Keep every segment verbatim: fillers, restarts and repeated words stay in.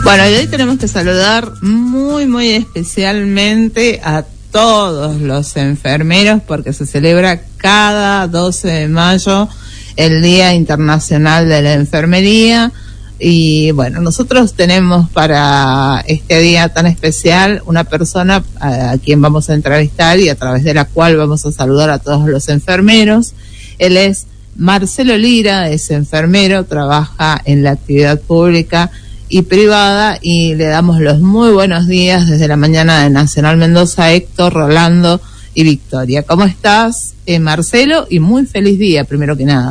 Bueno, y hoy tenemos que saludar muy, muy especialmente a todos los enfermeros porque se celebra cada doce de mayo el Día Internacional de la Enfermería. Y bueno, nosotros tenemos para este día tan especial una persona a, a quien vamos a entrevistar y a través de la cual vamos a saludar a todos los enfermeros. Él es Marcelo Lira, es enfermero, trabaja en la actividad pública y privada, y le damos los muy buenos días desde la mañana de Nacional Mendoza a Héctor, Rolando y Victoria. ¿Cómo estás, eh, Marcelo? Y muy feliz día, primero que nada.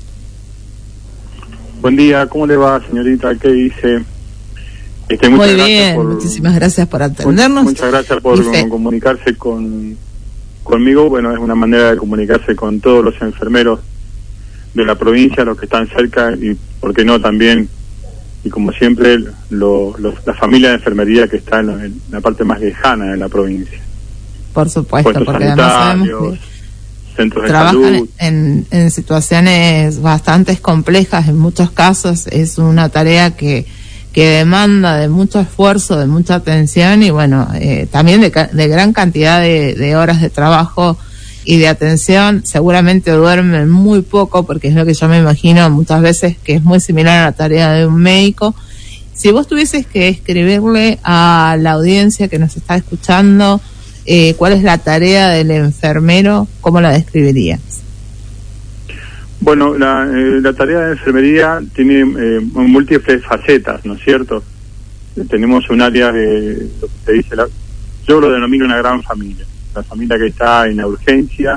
Buen día, ¿cómo le va, señorita? ¿Qué dice? Este, muchas muy gracias bien, por, muchísimas gracias por atendernos. Muchas gracias por fe- comunicarse con conmigo. Bueno, es una manera de comunicarse con todos los enfermeros de la provincia, los que están cerca y, ¿por qué no, también? Y como siempre, lo, lo, la familia de enfermería que está en la, en la parte más lejana de la provincia. Por supuesto, Puestos porque además sabemos que centros de trabajan salud. En, en situaciones bastante complejas, en muchos casos es una tarea que, que demanda de mucho esfuerzo, de mucha atención y bueno, eh, también de, de gran cantidad de, de horas de trabajo y de atención. Seguramente duermen muy poco, porque es lo que yo me imagino muchas veces que es muy similar a la tarea de un médico. Si vos tuvieses que escribirle a la audiencia que nos está escuchando, eh, ¿cuál es la tarea del enfermero? ¿Cómo la describirías? Bueno, la, eh, la tarea de enfermería tiene eh, múltiples facetas, ¿no es cierto? Tenemos un área de, lo que se dice, la, yo lo denomino una gran familia. La familia que está en la urgencia,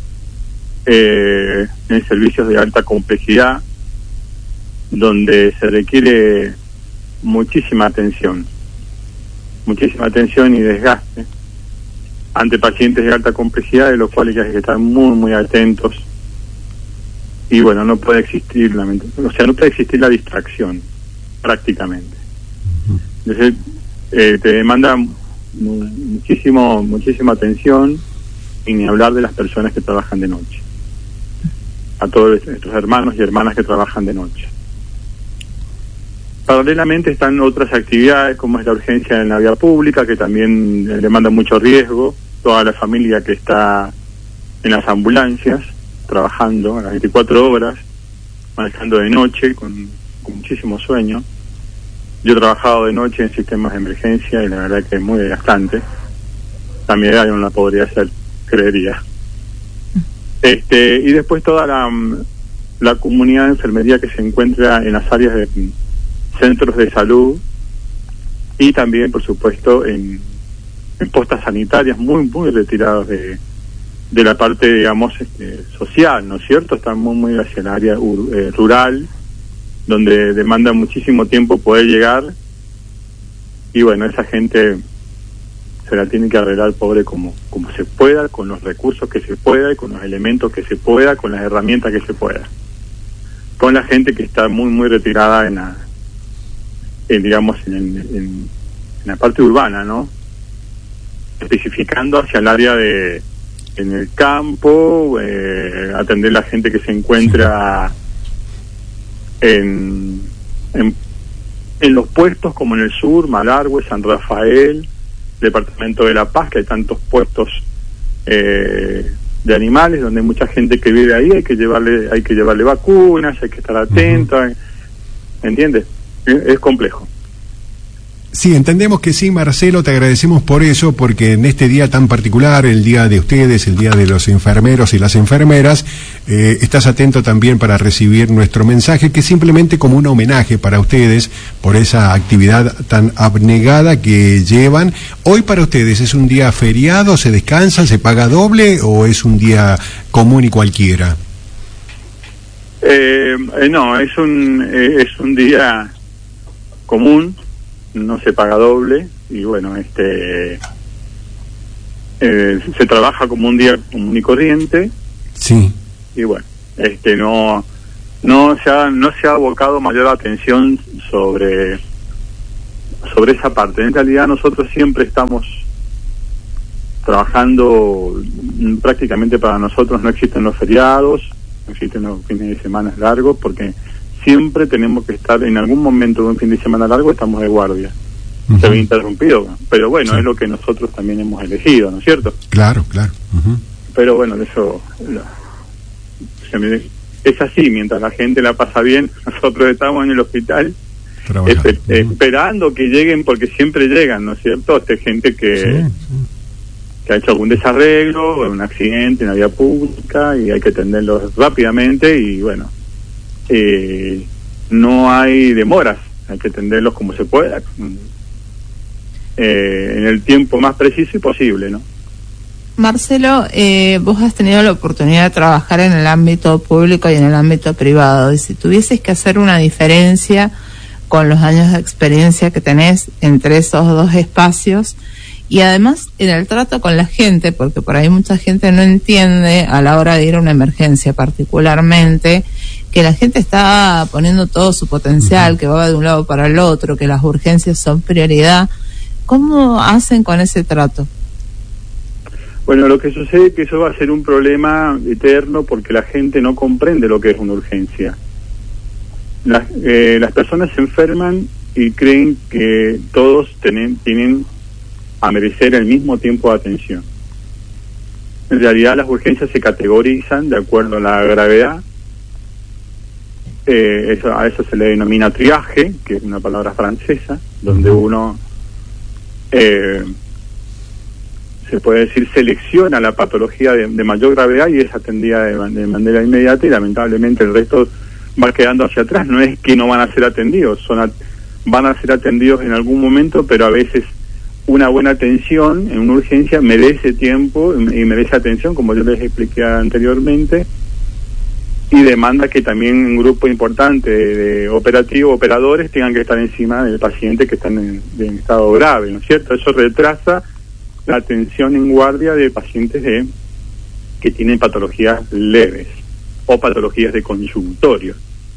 eh, en servicios de alta complejidad, donde se requiere muchísima atención, muchísima atención y desgaste ante pacientes de alta complejidad, de los cuales hay que estar muy, muy atentos. Y bueno, no puede existir, o sea, no puede existir la distracción, prácticamente. Entonces, eh, te demanda muchísimo muchísima atención, y ni hablar de las personas que trabajan de noche, a todos nuestros hermanos y hermanas que trabajan de noche. Paralelamente están otras actividades como es la urgencia en la vía pública, que también demanda mucho riesgo, toda la familia que está en las ambulancias trabajando a las veinticuatro horas, manejando de noche con, con muchísimo sueño. Yo he trabajado de noche en sistemas de emergencia y la verdad que es muy desgastante. A mi edad yo no la podría hacer, creería. Este, y después toda la, la comunidad de enfermería que se encuentra en las áreas de centros de salud y también, por supuesto, en, en postas sanitarias muy, muy retirados de, de la parte, digamos, este, social, ¿no es cierto? Están muy, muy hacia el área ur, eh, rural, donde demanda muchísimo tiempo poder llegar, y bueno, esa gente se la tiene que arreglar, pobre, como como se pueda, con los recursos que se pueda, con los elementos que se pueda, con las herramientas que se pueda, con la gente que está muy muy retirada en la en, digamos en, en, en la parte urbana, ¿no? Especificando hacia el área de en el campo, eh, atender a la gente que se encuentra En, en, en los puestos como en el sur, Malargüe, San Rafael, Departamento de La Paz, que hay tantos puestos eh, de animales donde hay mucha gente que vive ahí, hay que llevarle hay que llevarle vacunas, hay que estar atento, uh-huh. ¿Entiendes? Es, es complejo. Sí, entendemos que sí, Marcelo, te agradecemos por eso, porque en este día tan particular, el día de ustedes, el día de los enfermeros y las enfermeras, eh, estás atento también para recibir nuestro mensaje, que es simplemente como un homenaje para ustedes por esa actividad tan abnegada que llevan. Hoy para ustedes, ¿es un día feriado, se descansa, se paga doble o es un día común y cualquiera? Eh, eh, no, es un, eh, es un día común, no se paga doble, y bueno, este eh, se trabaja como un día común y corriente. Sí. Y bueno, este no no se ha no se ha abocado mayor atención sobre sobre esa parte. En realidad nosotros siempre estamos trabajando, prácticamente para nosotros no existen los feriados, no existen los fines de semana largos, porque siempre tenemos que estar, en algún momento de un fin de semana largo, estamos de guardia. Uh-huh. Se ve interrumpido, pero bueno, sí. Es lo que nosotros también hemos elegido, ¿no es cierto? Claro, claro. Uh-huh. Pero bueno, eso lo, se me, es así, mientras la gente la pasa bien, nosotros estamos en el hospital esper, uh-huh. esperando que lleguen, porque siempre llegan, ¿no es cierto? Esta gente que, sí, sí. que ha hecho algún desarreglo, un accidente en la vía pública, y hay que atenderlos rápidamente, y bueno, eh, no hay demoras, hay que atenderlos como se pueda, eh, en el tiempo más preciso y posible, ¿no? Marcelo, eh, vos has tenido la oportunidad de trabajar en el ámbito público y en el ámbito privado, y si tuvieses que hacer una diferencia con los años de experiencia que tenés entre esos dos espacios, y además en el trato con la gente, porque por ahí mucha gente no entiende a la hora de ir a una emergencia particularmente, que la gente está poniendo todo su potencial, que va de un lado para el otro, que las urgencias son prioridad. ¿Cómo hacen con ese trato? Bueno, lo que sucede es que eso va a ser un problema eterno, porque la gente no comprende lo que es una urgencia. Las, eh, las personas se enferman y creen que todos tienen, tienen a merecer el mismo tiempo de atención. En realidad las urgencias se categorizan de acuerdo a la gravedad. Eh, eso, a eso se le denomina triaje, que es una palabra francesa, donde uno eh, se puede decir selecciona la patología de, de mayor gravedad y es atendida de, de manera inmediata, y lamentablemente el resto va quedando hacia atrás. No es que no van a ser atendidos, son a, van a ser atendidos en algún momento, pero a veces una buena atención en una urgencia merece tiempo y merece atención, como yo les expliqué anteriormente, y demanda que también un grupo importante de, de operativos, operadores, tengan que estar encima del paciente que está en, en estado grave, ¿no es cierto? Eso retrasa la atención en guardia de pacientes de, que tienen patologías leves o patologías de consultorio.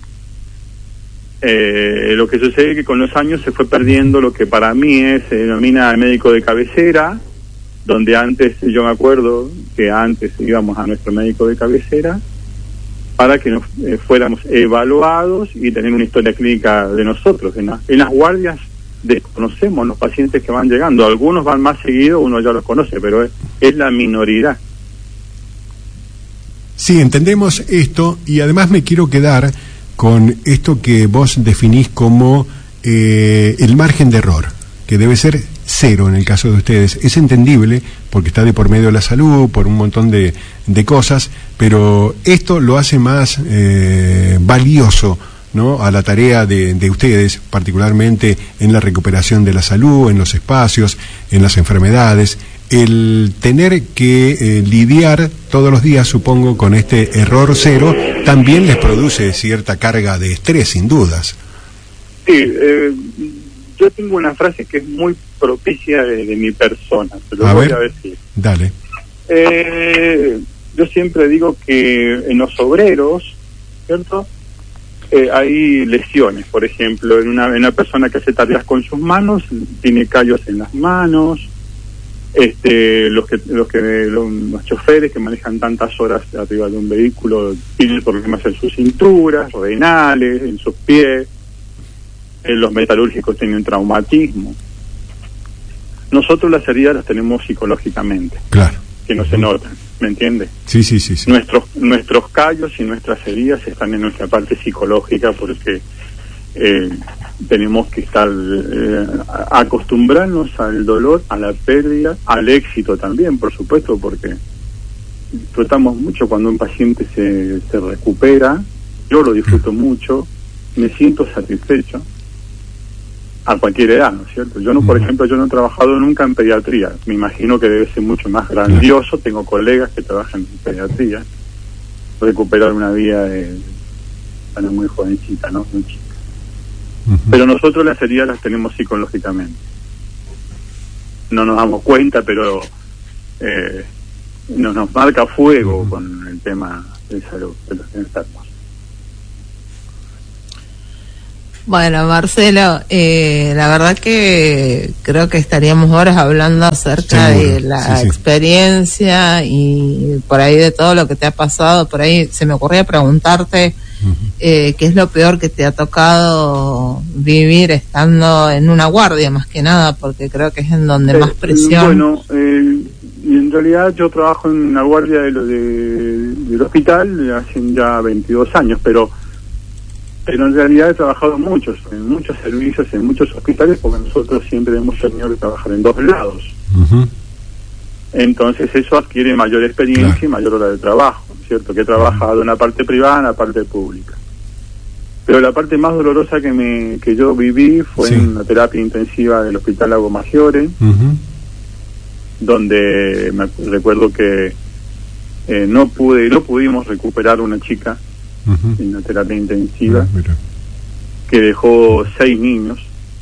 Eh, lo que sucede es que con los años se fue perdiendo lo que para mí es, se denomina médico de cabecera, donde antes, yo me acuerdo que antes íbamos a nuestro médico de cabecera para que nos eh, fuéramos evaluados y tener una historia clínica de nosotros. En, la, en las guardias desconocemos los pacientes que van llegando, algunos van más seguido, uno ya los conoce, pero es, es la minoridad. Sí, entendemos esto, y además me quiero quedar con esto que vos definís como eh, el margen de error, que debe ser cero en el caso de ustedes. Es entendible porque está de por medio de la salud, por un montón de, de cosas, pero esto lo hace más eh, valioso, ¿no?, a la tarea de, de ustedes, particularmente en la recuperación de la salud, en los espacios, en las enfermedades. El tener que eh, lidiar todos los días, supongo, con este error cero, también les produce cierta carga de estrés, sin dudas. Sí, eh, yo tengo una frase que es muy propicia de, de mi persona, se lo a voy ver, a decir. Dale. Eh, yo siempre digo que en los obreros, ¿cierto?, eh, hay lesiones. Por ejemplo, en una, en una persona que hace tareas con sus manos, tiene callos en las manos. Este, los que los que los, los choferes que manejan tantas horas arriba de un vehículo tienen problemas en sus cinturas, renales, en sus pies. Eh, los metalúrgicos tienen traumatismo. Nosotros las heridas las tenemos psicológicamente, claro, que no se notan, ¿me entiendes? Sí, sí, sí, sí. Nuestros nuestros callos y nuestras heridas están en nuestra parte psicológica, porque eh, tenemos que estar eh, acostumbrarnos al dolor, a la pérdida, al éxito también, por supuesto, porque disfrutamos mucho cuando un paciente se, se recupera. Yo lo disfruto mucho, me siento satisfecho a cualquier edad, ¿no es cierto? Yo no, por ejemplo, yo no he trabajado nunca en pediatría, me imagino que debe ser mucho más grandioso, tengo colegas que trabajan en pediatría, recuperar una vida de bueno, muy jovencita, ¿no? Muy chica. Pero nosotros las heridas las tenemos psicológicamente. No nos damos cuenta, pero eh, nos, nos marca fuego uh-huh. con el tema de salud de los enfermos. Bueno, Marcelo, eh, la verdad que creo que estaríamos horas hablando acerca Seguro. de la sí, sí. experiencia y por ahí de todo lo que te ha pasado. Por ahí se me ocurría preguntarte uh-huh. eh, qué es lo peor que te ha tocado vivir estando en una guardia, más que nada, porque creo que es en donde eh, más presión... Bueno, eh, en realidad yo trabajo en una guardia de lo de, del hospital hace ya veintidós años, pero... Pero en realidad he trabajado muchos, en muchos servicios, en muchos hospitales, porque nosotros siempre hemos tenido que trabajar en dos lados. Uh-huh. Entonces eso adquiere mayor experiencia claro. y mayor hora de trabajo, ¿cierto? Que he trabajado en la parte privada, en la parte pública. Pero la parte más dolorosa que me que yo viví fue sí. en la terapia intensiva del Hospital Lago Maggiore, uh-huh. donde me recuerdo que eh, no pude, no pudimos recuperar una chica Uh-huh. en la terapia intensiva uh, que dejó seis niños.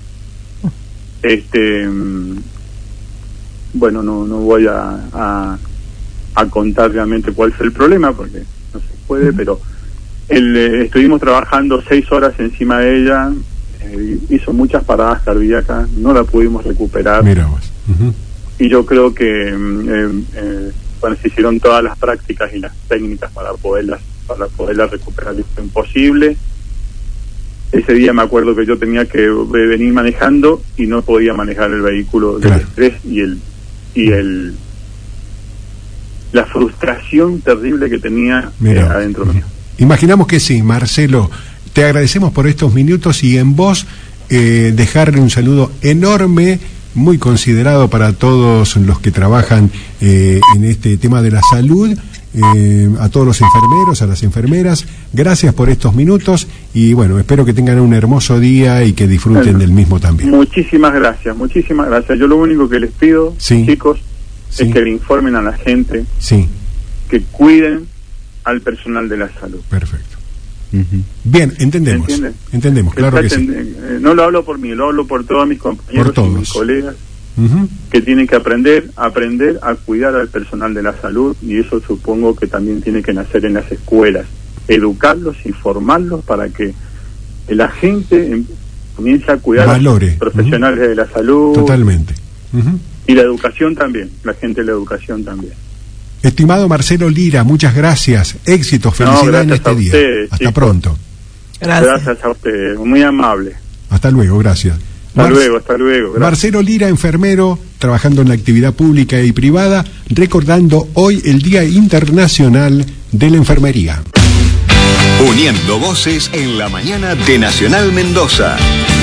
Este, bueno, no no voy a, a a contar realmente cuál fue el problema porque no se puede, uh-huh. pero el, eh, estuvimos trabajando seis horas encima de ella, eh, hizo muchas paradas cardíacas, no la pudimos recuperar. Mira vos. Uh-huh. Y yo creo que eh, eh, bueno, se hicieron todas las prácticas y las técnicas para poderlas para poderla recuperar, fue imposible. Ese día me acuerdo que yo tenía que venir manejando y no podía manejar el vehículo del claro. estrés y el y el la frustración terrible que tenía eh, adentro mío. Imaginamos que sí, Marcelo. Te agradecemos por estos minutos y en vos eh, dejarle un saludo enorme, muy considerado para todos los que trabajan eh, en este tema de la salud. Eh, a todos los enfermeros, a las enfermeras, gracias por estos minutos y bueno, espero que tengan un hermoso día y que disfruten bueno, del mismo también. Muchísimas gracias, muchísimas gracias. Yo lo único que les pido, sí, chicos, sí. es que le informen a la gente, sí. que cuiden al personal de la salud. Perfecto. Uh-huh. Bien, entendemos. Entendemos, claro que sí. Eh, no lo hablo por mí, lo hablo por todos mis compañeros por todos. y mis colegas. Uh-huh. Que tienen que aprender, aprender a cuidar al personal de la salud y eso supongo que también tiene que nacer en las escuelas, educarlos y formarlos para que la gente comience a cuidar Valore. a los profesionales uh-huh. de la salud. Totalmente. Uh-huh. Y la educación también, la gente de la educación también. Estimado Marcelo Lira, muchas gracias, éxitos, felicidad no, en este día. Ustedes, Hasta chicos. pronto. Gracias. Gracias a ustedes, muy amable. Hasta luego, gracias. Hasta Mar- luego, hasta luego. Gracias. Marcelo Lira, enfermero, trabajando en la actividad pública y privada, recordando hoy el Día Internacional de la Enfermería. Uniendo voces en la mañana de Nacional Mendoza.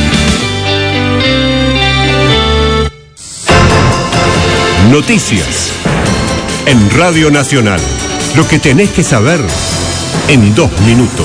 Noticias en Radio Nacional. Lo que tenés que saber en dos minutos.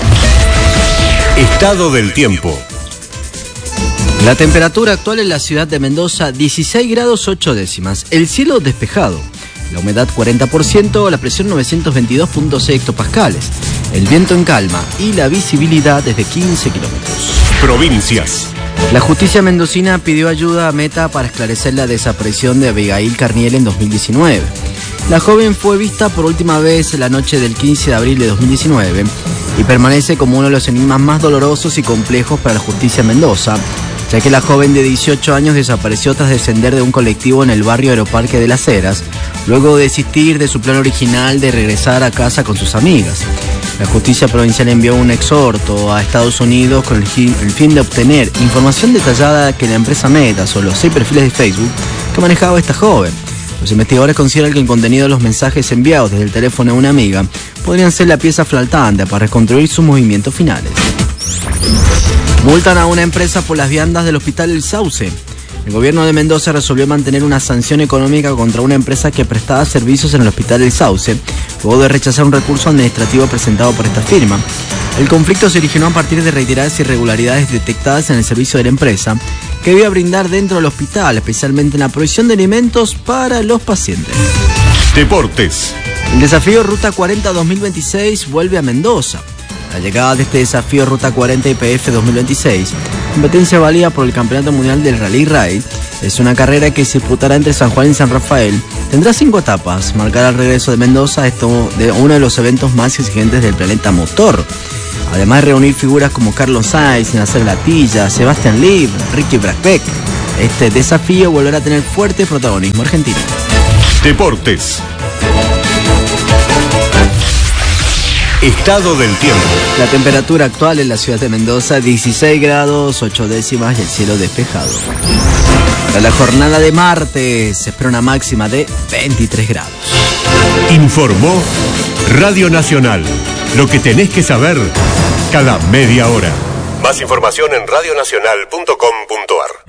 Estado del tiempo. La temperatura actual en la ciudad de Mendoza, dieciséis grados ocho décimas. El cielo despejado. La humedad cuarenta por ciento, la presión novecientos veintidós punto seis hectopascales. El viento en calma y la visibilidad desde quince kilómetros. Provincias. La justicia mendocina pidió ayuda a Meta para esclarecer la desaparición de Abigail Carniel en dos mil diecinueve. La joven fue vista por última vez la noche del quince de abril de dos mil diecinueve y permanece como uno de los enigmas más dolorosos y complejos para la justicia en Mendoza, ya que la joven de dieciocho años desapareció tras descender de un colectivo en el barrio Aeroparque de Las Heras, luego de desistir de su plan original de regresar a casa con sus amigas. La justicia provincial envió un exhorto a Estados Unidos con el fin de obtener información detallada que la empresa Meta sobre los seis perfiles de Facebook que manejaba esta joven. Los investigadores consideran que el contenido de los mensajes enviados desde el teléfono de una amiga podrían ser la pieza faltante para reconstruir sus movimientos finales. Multan a una empresa por las viandas del Hospital El Sauce. El gobierno de Mendoza resolvió mantener una sanción económica contra una empresa que prestaba servicios en el Hospital El Sauce, luego de rechazar un recurso administrativo presentado por esta firma. El conflicto se originó a partir de reiteradas irregularidades detectadas en el servicio de la empresa, que debía brindar dentro del hospital, especialmente en la provisión de alimentos para los pacientes. Deportes. El desafío Ruta cuarenta dos mil veintiséis vuelve a Mendoza. La llegada de este desafío Ruta cuarenta I P F dos mil veintiséis, competencia válida por el Campeonato Mundial del Rally Raid, Es una carrera que se disputará entre San Juan y San Rafael. Tendrá cinco etapas. Marcará el regreso de Mendoza, esto de uno de los eventos más exigentes del planeta motor. Además de reunir figuras como Carlos Sainz, Nacer Latilla, Sebastián Lieb, Ricky Brackbeck. Este desafío volverá a tener fuerte protagonismo argentino. Deportes. Estado del tiempo. La temperatura actual en la ciudad de Mendoza, dieciséis grados, ocho décimas y el cielo despejado. Para la jornada de martes se espera una máxima de veintitrés grados. Informó Radio Nacional. Lo que tenés que saber cada media hora. Más información en radionacional punto com punto ar.